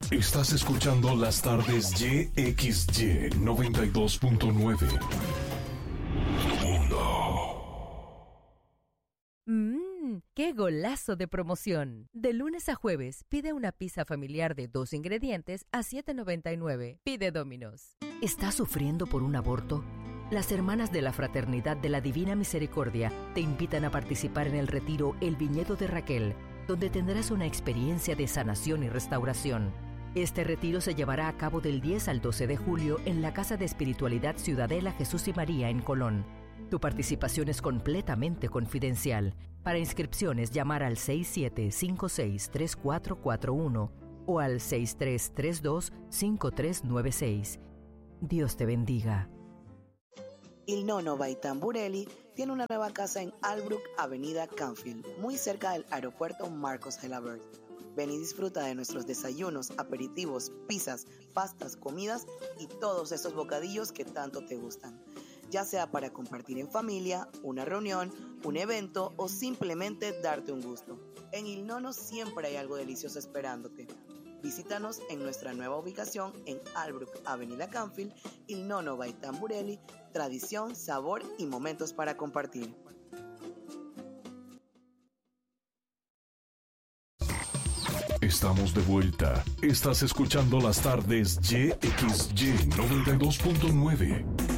Estás escuchando las tardes YXY 92.9. ¡Qué golazo de promoción! De lunes a jueves, pide una pizza familiar de 2 ingredientes a $7.99. Pide Domino's. ¿Estás sufriendo por un aborto? Las hermanas de la Fraternidad de la Divina Misericordia te invitan a participar en el retiro El Viñedo de Raquel, donde tendrás una experiencia de sanación y restauración. Este retiro se llevará a cabo del 10 al 12 de julio en la Casa de Espiritualidad Ciudadela Jesús y María en Colón. Tu participación es completamente confidencial. Para inscripciones, llamar al 6756-3441 o al 6332-5396. Dios te bendiga. Il Nonno by Tamburelli tiene una nueva casa en Albrook, Avenida Canfield, muy cerca del aeropuerto Marcos Gelabert. Ven y disfruta de nuestros desayunos, aperitivos, pizzas, pastas, comidas y todos esos bocadillos que tanto te gustan. Ya sea para compartir en familia, una reunión, un evento o simplemente darte un gusto. En Il Nonno siempre hay algo delicioso esperándote. Visítanos en nuestra nueva ubicación en Albrook, Avenida Canfield, Il Nonno by Tamburelli, tradición, sabor y momentos para compartir. Estamos de vuelta. Estás escuchando las tardes YXY 92.9.